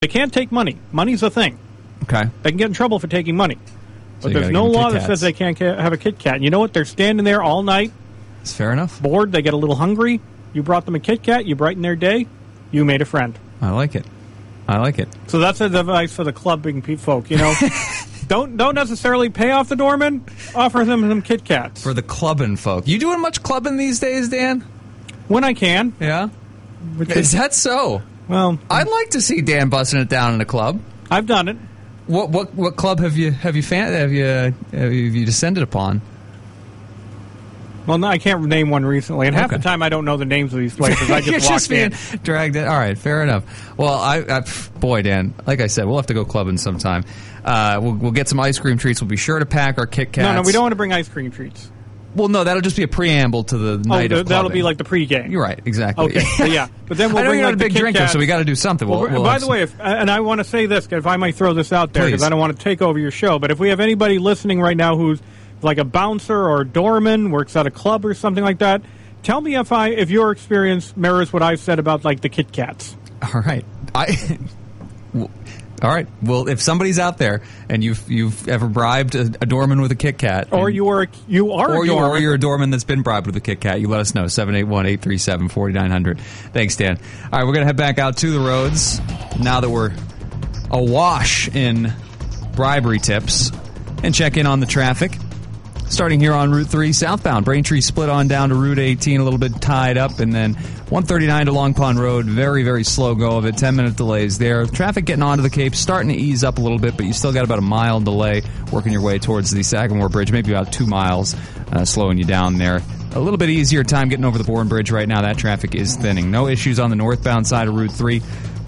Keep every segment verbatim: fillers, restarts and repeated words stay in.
They can't take money. Money's a thing. Okay. They can get in trouble for taking money. So But there's no law that says they can't ca- have a Kit Kat. And you know what? They're standing there all night. It's fair enough. Bored. They get a little hungry. You brought them a Kit Kat. You brighten their day. You made a friend. I like it. I like it. So that's advice for the clubbing pe- folk, you know. don't don't necessarily pay off the doorman. Offer them some Kit Kats. For the clubbing folk. You doing much clubbing these days, Dan? When I can. Yeah? Is that so? Well, I'd like to see Dan busting it down in a club. I've done it. What what what club have you have you fan, have you have you, have you descended upon? Well, no, I can't name one recently, and half Okay. the time I don't know the names of these places. I just You're walk just being in. dragged in. All right, fair enough. Well, I, I boy, Dan, like I said, we'll have to go clubbing sometime. Uh, we'll, we'll get some ice cream treats. We'll be sure to pack our Kit Kats. No, no, we don't want to bring ice cream treats. Well, no, that'll just be a preamble to the Oh, night th- of clubbing. that'll be like the pregame. You're right, exactly. Okay, so yeah, but then we'll I know bring you're like not a big the Kit drinker, Kats. so we got to do something. We'll, Well, we'll by have the some- way, if, and I want to say this, if I might throw this out there, because Please. I don't want to take over your show, but if we have anybody listening right now who's like a bouncer or a doorman, works at a club or something like that, tell me if I if your experience mirrors what I've said about like the Kit Kats. All right. I. All right. Well, if somebody's out there and you've you've ever bribed a, a doorman with a Kit Kat, Or and- you are a, you are or a you doorman. or you're a doorman that's been bribed with a Kit Kat, you let us know. seven eight one, eight three seven, four nine zero zero. Thanks, Dan. All right, we're going to head back out to the roads now that we're awash in bribery tips and check in on the traffic. Starting here on Route three southbound, Braintree split on down to Route eighteen, a little bit tied up, and then one thirty-nine to Long Pond Road, very, very slow go of it, ten-minute delays there. Traffic getting onto the Cape, starting to ease up a little bit, but you still got about a mile delay working your way towards the Sagamore Bridge, maybe about two miles, uh, slowing you down there. A little bit easier time getting over the Bourne Bridge right now. That traffic is thinning. No issues on the northbound side of Route three.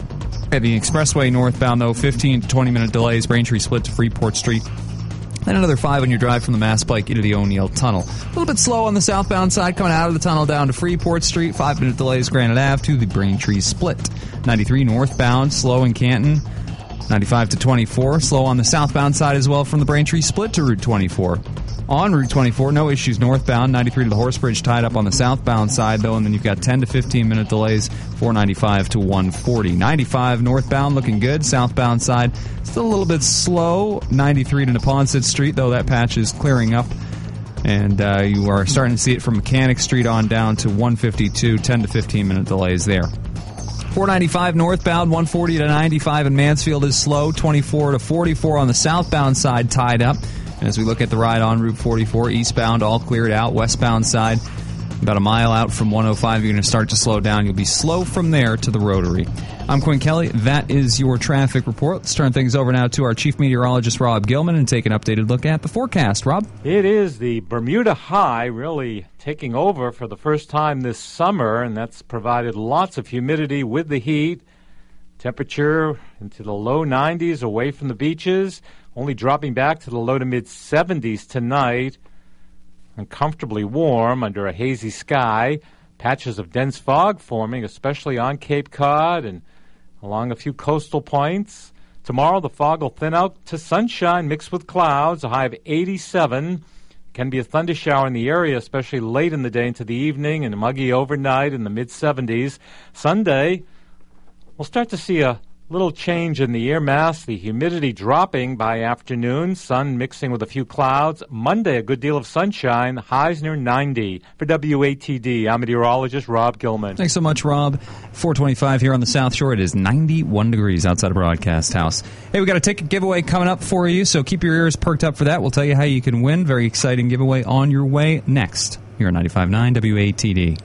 At the expressway northbound, though, fifteen to twenty-minute delays, Braintree split to Freeport Street. Then another five on your drive from the Mass Pike into the O'Neill Tunnel. A little bit slow on the southbound side, coming out of the tunnel down to Freeport Street. Five-minute delays, Granite Ave to the Braintree Split. ninety-three northbound, slow in Canton. ninety-five to twenty-four, slow on the southbound side as well from the Braintree Split to Route twenty-four. On Route twenty-four, no issues northbound. ninety-three to the Horse Bridge tied up on the southbound side, though, and then you've got ten to fifteen minute delays, four ninety-five to one forty. ninety-five northbound looking good. Southbound side still a little bit slow. ninety-three to Neponset Street, though that patch is clearing up. And uh, you are starting to see it from Mechanic Street on down to one fifty-two, ten to fifteen minute delays there. four ninety-five northbound, one forty to ninety-five in Mansfield is slow. twenty-four to forty-four on the southbound side tied up. And as we look at the ride on Route forty-four, eastbound all cleared out. Westbound side, about a mile out from one oh five, you're going to start to slow down. You'll be slow from there to the Rotary. I'm Quinn Kelly. That is your traffic report. Let's turn things over now to our chief meteorologist, Rob Gilman, and take an updated look at the forecast. Rob? It is the Bermuda High really taking over for the first time this summer, and that's provided lots of humidity with the heat. Temperature into the low nineties away from the beaches, only dropping back to the low to mid seventies tonight. Uncomfortably warm under a hazy sky. Patches of dense fog forming, especially on Cape Cod and along a few coastal points. Tomorrow the fog will thin out to sunshine mixed with clouds, a high of eighty-seven. Can be a thunder shower in the area, especially late in the day into the evening, and muggy overnight in the mid seventies. Sunday, we'll start to see a little change in the air mass, the humidity dropping by afternoon, sun mixing with a few clouds. Monday, a good deal of sunshine, highs near ninety. For W A T D, I'm meteorologist Rob Gilman. Thanks so much, Rob. four twenty-five here on the South Shore. It is ninety-one degrees outside of Broadcast House. Hey, we got a ticket giveaway coming up for you, so keep your ears perked up for that. We'll tell you how you can win. Very exciting giveaway on your way next here on ninety-five point nine W A T D.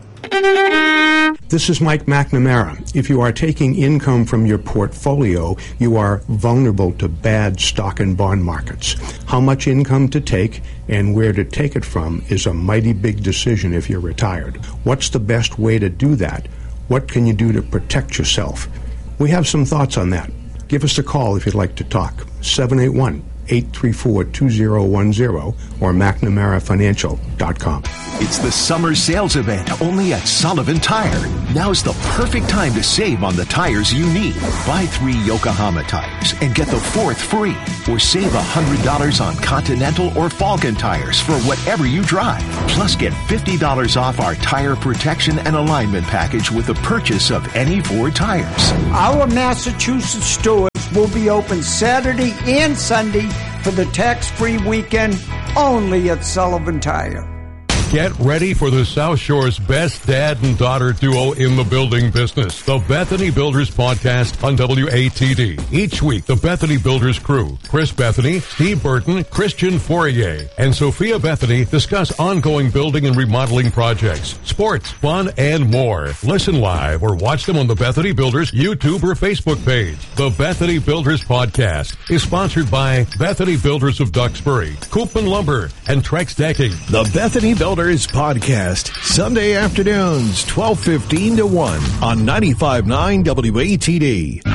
This is Mike McNamara. If you are taking income from your portfolio, you are vulnerable to bad stock and bond markets. How much income to take and where to take it from is a mighty big decision if you're retired. What's the best way to do that? What can you do to protect yourself? We have some thoughts on that. Give us a call if you'd like to talk. seven eight one, eight three four, two zero one zero or mcnamara financial dot com. It's the summer sales event only at Sullivan Tire. Now's the perfect time to save on the tires you need. Buy three Yokohama tires and get the fourth free. Or save one hundred dollars on Continental or Falcon tires for whatever you drive. Plus get fifty dollars off our tire protection and alignment package with the purchase of any Ford tires. Our Massachusetts stores will be open Saturday and Sunday for the tax-free weekend only at Sullivan Tire. Get ready for the South Shore's best dad and daughter duo in the building business. The Bethany Builders Podcast on W A T D. Each week, the Bethany Builders crew, Chris Bethany, Steve Burton, Christian Fourier, and Sophia Bethany discuss ongoing building and remodeling projects, sports, fun, and more. Listen live or watch them on the Bethany Builders YouTube or Facebook page. The Bethany Builders Podcast is sponsored by Bethany Builders of Duxbury, Koopman Lumber, and Trex Decking. The Bethany Builders Podcast, Sunday afternoons, twelve fifteen to one on ninety-five point nine W A T D.